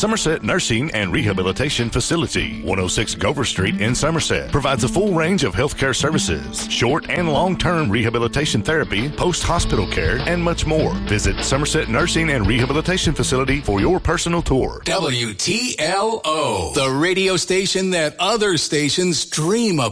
Somerset Nursing and Rehabilitation Facility, 106 Gover Street in Somerset, provides a full range of healthcare services, short and long-term rehabilitation therapy, post-hospital care, and much more. Visit Somerset Nursing and Rehabilitation Facility for your personal tour. WTLO, the radio station that other stations dream about.